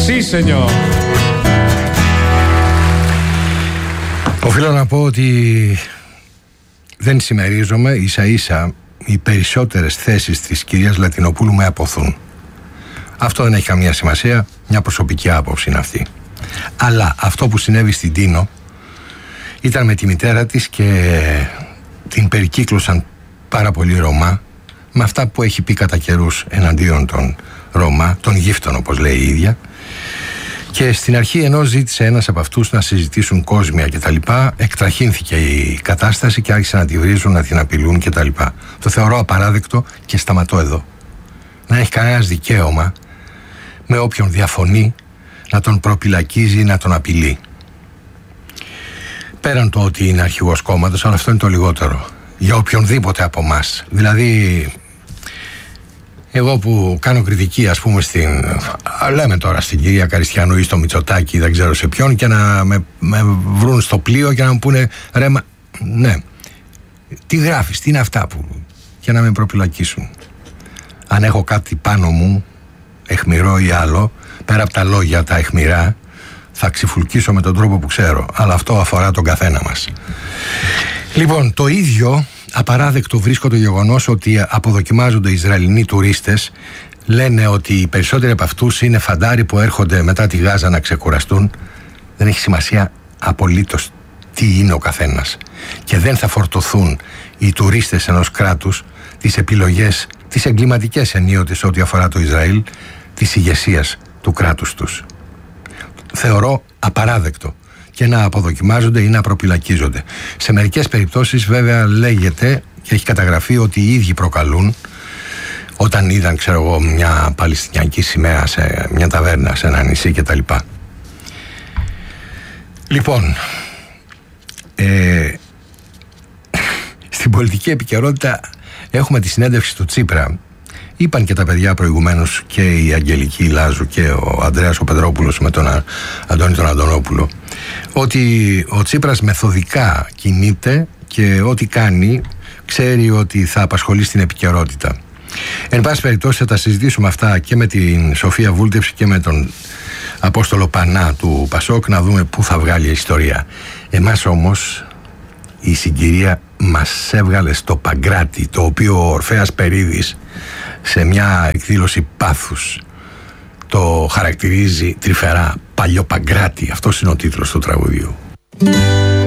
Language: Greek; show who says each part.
Speaker 1: Sí, señor.
Speaker 2: Οφείλω να πω ότι δεν συμμερίζομαι, ίσα ίσα οι περισσότερες θέσεις της κυρίας Λατινοπούλου με αποθούν. Αυτό δεν έχει καμία σημασία, μια προσωπική άποψη είναι αυτή. Αλλά αυτό που συνέβη στην Τίνο ήταν με τη μητέρα της και την περικύκλωσαν πάρα πολύ Ρωμά με αυτά που έχει πει κατά καιρούς εναντίον των Ρωμά, των γύφτων όπως λέει η ίδια. Και στην αρχή, ενώ ζήτησε ένας από αυτούς να συζητήσουν κόσμια κτλ., εκτραχύνθηκε η κατάσταση και άρχισαν να τη βρίζουν, να την απειλούν κτλ. Το θεωρώ απαράδεκτο και σταματώ εδώ. Να έχει κανένας δικαίωμα με όποιον διαφωνεί να τον προπυλακίζει ή να τον απειλεί. Πέραν το ότι είναι αρχηγός κόμματος, αλλά αυτό είναι το λιγότερο. Για οποιονδήποτε από εμάς. Δηλαδή, εγώ που κάνω κριτική, ας πούμε, λέμε τώρα στην κυρία Καριστιανού ή στο Μητσοτάκη, δεν ξέρω σε ποιον, και να με βρουν στο πλοίο και να μου πούνε ρε, ναι, τι γράφεις, τι είναι αυτά που, και να με προπυλακίσουν. Αν έχω κάτι πάνω μου, αιχμηρό ή άλλο, πέρα από τα λόγια τα αιχμηρά, θα ξυφουλκίσω με τον τρόπο που ξέρω. Αλλά αυτό αφορά τον καθένα μας. Λοιπόν, το ίδιο απαράδεκτο βρίσκω το γεγονός ότι αποδοκιμάζονται οι Ισραηλινοί τουρίστες. Λένε ότι οι περισσότεροι από αυτούς είναι φαντάροι που έρχονται μετά τη Γάζα να ξεκουραστούν. Δεν έχει σημασία απολύτως τι είναι ο καθένας. Και δεν θα φορτωθούν οι τουρίστες ενός κράτους τις επιλογές, τις εγκληματικές ενίοτε ό,τι αφορά το Ισραήλ, της ηγεσίας του κράτους τους. Θεωρώ απαράδεκτο και να αποδοκιμάζονται ή να προπυλακίζονται. Σε μερικές περιπτώσεις βέβαια λέγεται και έχει καταγραφεί ότι οι ίδιοι προκαλούν, όταν είδαν, ξέρω εγώ, μια παλαιστινιακή σημαία σε μια ταβέρνα, σε ένα νησί κτλ. Λοιπόν, στην πολιτική επικαιρότητα έχουμε τη συνέντευξη του Τσίπρα. Είπαν και τα παιδιά προηγουμένως, και η Αγγελική Λάζου και ο Ανδρέας ο Πεδρόπουλος με τον Αντώνη τον Αντωνόπουλο, ότι ο Τσίπρας μεθοδικά κινείται και ό,τι κάνει ξέρει ότι θα απασχολεί στην επικαιρότητα. Εν πάση περιπτώσει θα τα συζητήσουμε αυτά και με την Σοφία Βούλτεψη και με τον Απόστολο Πανά του Πασόκ, να δούμε πού θα βγάλει η ιστορία. Εμάς όμως η συγκυρία μας έβγαλε στο Παγκράτη, το οποίο ο Ορφέας Περίδης σε μια εκδήλωση πάθους το χαρακτηρίζει τρυφερά παλιό Παγκράτη. Αυτός είναι ο τίτλος του τραγουδιού.